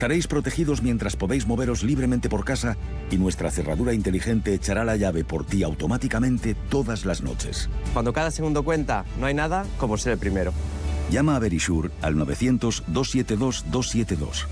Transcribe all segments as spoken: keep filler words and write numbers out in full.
Estaréis protegidos mientras podéis moveros libremente por casa y nuestra cerradura inteligente echará la llave por ti automáticamente todas las noches. Cuando cada segundo cuenta, no hay nada como ser el primero. Llama a Verisure al novecientos, doscientos setenta y dos, doscientos setenta y dos.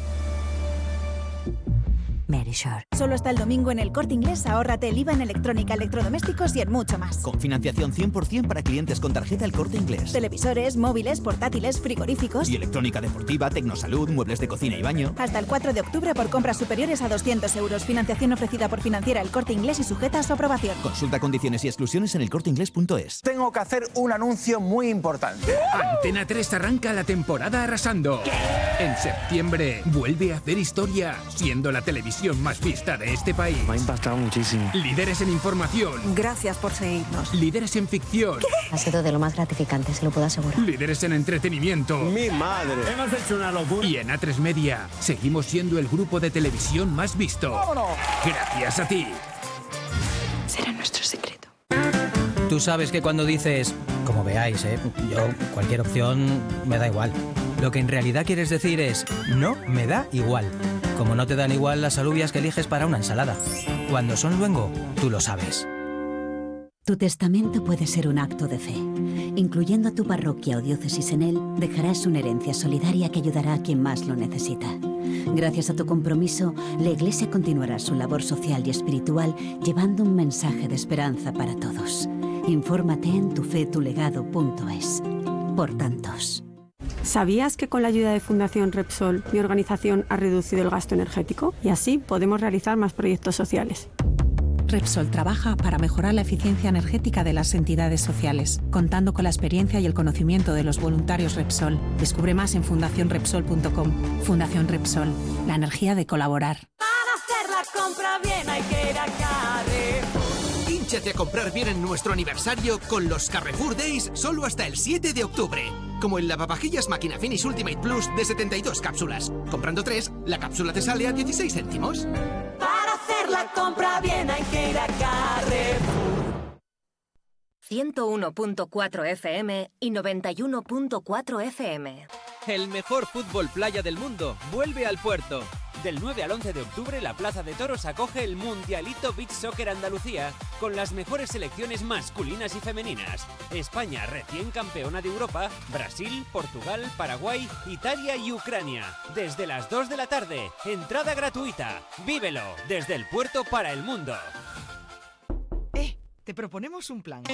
Verisure. Solo hasta el domingo en El Corte Inglés ahórrate el I V A en electrónica, electrodomésticos y en mucho más. Con financiación cien por ciento para clientes con tarjeta El Corte Inglés. Televisores, móviles, portátiles, frigoríficos. Y electrónica deportiva, tecnosalud, muebles de cocina y baño. Hasta el cuatro de octubre por compras superiores a doscientos euros. Financiación ofrecida por Financiera El Corte Inglés y sujeta a su aprobación. Consulta condiciones y exclusiones en elcorteinglés punto es. Tengo que hacer un anuncio muy importante. Antena tres arranca la temporada arrasando. ¿Qué? En septiembre vuelve a hacer historia, siendo la televisión más vista de este país. Me ha impactado muchísimo. Líderes en información. Gracias por seguirnos. Líderes en ficción. ¿Qué? Ha sido de lo más gratificante, se lo puedo asegurar. Líderes en entretenimiento. Mi madre. Hemos hecho una locura. Y en A tres Media seguimos siendo el grupo de televisión más visto. ¡Vámonos! Gracias a ti. Será nuestro secreto. Tú sabes que cuando dices, como veáis, ¿eh? yo cualquier opción me da igual. Lo que en realidad quieres decir es, no me da igual. Como no te dan igual las alubias que eliges para una ensalada. Cuando son luengo, tú lo sabes. Tu testamento puede ser un acto de fe. Incluyendo a tu parroquia o diócesis en él, dejarás una herencia solidaria que ayudará a quien más lo necesita. Gracias a tu compromiso, la Iglesia continuará su labor social y espiritual llevando un mensaje de esperanza para todos. Infórmate en tufetulegado punto es. Por tantos. ¿Sabías que con la ayuda de Fundación Repsol, mi organización ha reducido el gasto energético? Y así podemos realizar más proyectos sociales. Repsol trabaja para mejorar la eficiencia energética de las entidades sociales, contando con la experiencia y el conocimiento de los voluntarios Repsol. Descubre más en fundación repsol punto com. Fundación Repsol, la energía de colaborar. Para hacer la compra bien hay que ir a Carrefour. Hínchate a comprar bien en nuestro aniversario con los Carrefour Days solo hasta el siete de octubre. Como el lavavajillas Máquina Finish Ultimate Plus de setenta y dos cápsulas. Comprando tres, la cápsula te sale a dieciséis céntimos. Para hacer la compra bien hay que ir a Carrefour. ciento uno punto cuatro F M y noventa y uno punto cuatro F M. El mejor fútbol playa del mundo vuelve al puerto. Del nueve al once de octubre, la Plaza de Toros acoge el Mundialito Beach Soccer Andalucía con las mejores selecciones masculinas y femeninas. España, recién campeona de Europa, Brasil, Portugal, Paraguay, Italia y Ucrania. Desde las dos de la tarde, entrada gratuita. Vívelo desde el puerto para el mundo. Eh, te proponemos un plan.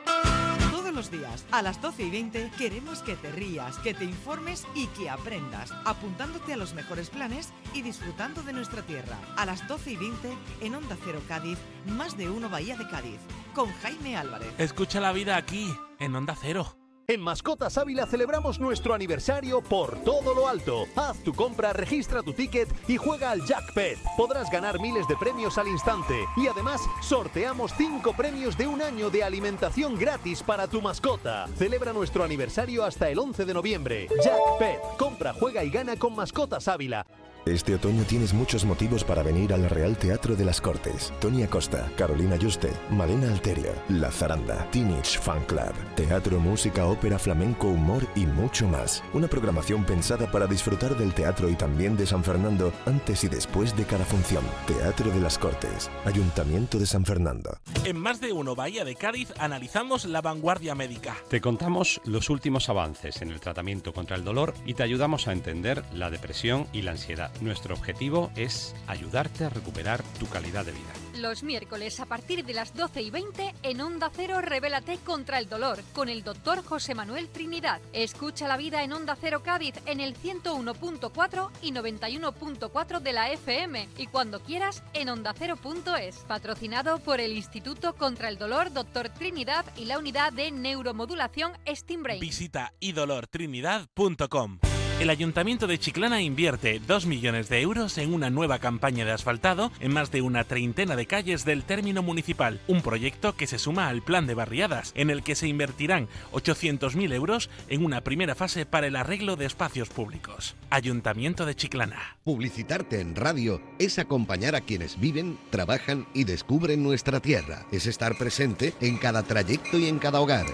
Todos los días, a las doce y veinte, queremos que te rías, que te informes y que aprendas, apuntándote a los mejores planes y disfrutando de nuestra tierra. A las doce y veinte, en Onda Cero Cádiz, Más de Uno Bahía de Cádiz, con Jaime Álvarez. Escucha la vida aquí, en Onda Cero. En Mascotas Ávila celebramos nuestro aniversario por todo lo alto. Haz tu compra, registra tu ticket y juega al Jackpet. Podrás ganar miles de premios al instante. Y además, sorteamos cinco premios de un año de alimentación gratis para tu mascota. Celebra nuestro aniversario hasta el once de noviembre. Jackpet. Compra, juega y gana con Mascotas Ávila. Este otoño tienes muchos motivos para venir al Real Teatro de las Cortes. Tony Acosta, Carolina Juste, Malena Alterio, La Zaranda, Teenage Fan Club, teatro, música, ópera, flamenco, humor y mucho más. Una programación pensada para disfrutar del teatro y también de San Fernando antes y después de cada función. Teatro de las Cortes, Ayuntamiento de San Fernando. En Más de Uno Bahía de Cádiz analizamos la vanguardia médica. Te contamos los últimos avances en el tratamiento contra el dolor y te ayudamos a entender la depresión y la ansiedad. Nuestro objetivo es ayudarte a recuperar tu calidad de vida. Los miércoles a partir de las doce y veinte en Onda Cero Revélate contra el dolor con el doctor José Manuel Trinidad. Escucha la vida en Onda Cero Cádiz en el ciento uno punto cuatro y noventa y uno punto cuatro de la F M y cuando quieras en onda cero punto es. Patrocinado por el Instituto contra el Dolor Doctor Trinidad y la Unidad de Neuromodulación Steambrain. Visita idolor trinidad punto com. El Ayuntamiento de Chiclana invierte dos millones de euros en una nueva campaña de asfaltado en más de una treintena de calles del término municipal, un proyecto que se suma al plan de barriadas, en el que se invertirán ochocientos mil euros en una primera fase para el arreglo de espacios públicos. Ayuntamiento de Chiclana. Publicitarte en radio es acompañar a quienes viven, trabajan y descubren nuestra tierra. Es estar presente en cada trayecto y en cada hogar.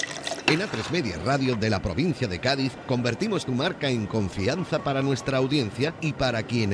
En A tres Media Radio de la provincia de Cádiz convertimos tu marca en confianza para nuestra audiencia y para quienes